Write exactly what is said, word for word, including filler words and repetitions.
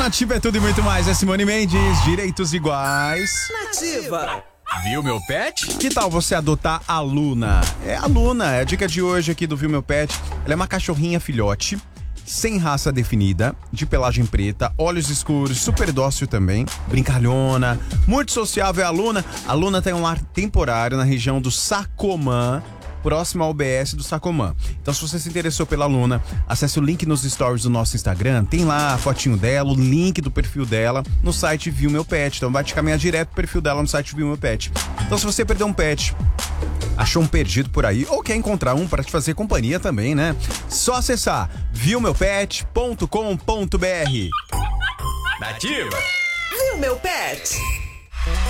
Nativa é tudo e muito mais. É Simone Mendes, direitos iguais. Nativa. Viu meu pet? Que tal você adotar a Luna? É a Luna, é a dica de hoje aqui do Viu Meu Pet. Ela é uma cachorrinha filhote, sem raça definida, de pelagem preta, olhos escuros, super dócil também, brincalhona, muito sociável. É a Luna. A Luna tem um lar temporário na região do Sacomã, próximo ao B S do Sacomã. Então, se você se interessou pela Luna, acesse o link nos stories do nosso Instagram, tem lá a fotinho dela, o link do perfil dela no site Viu Meu Pet. Então vai te caminhar direto pro perfil dela no site Viu Meu Pet. Então, se você perdeu um pet, achou um perdido por aí, ou quer encontrar um para te fazer companhia também, né? Só acessar viu meu pet ponto com ponto b r. Nativa. Viu Meu Pet.